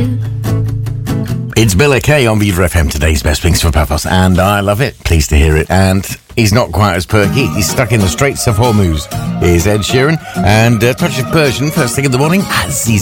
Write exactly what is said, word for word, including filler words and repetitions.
you. It's Bill Kay on Viva F M, today's best things for Paphos, and I love it. Pleased to hear it. And he's not quite as perky. He's stuck in the Straits of Hormuz. Here's Ed Sheeran and a touch of Persian first thing in the morning as he's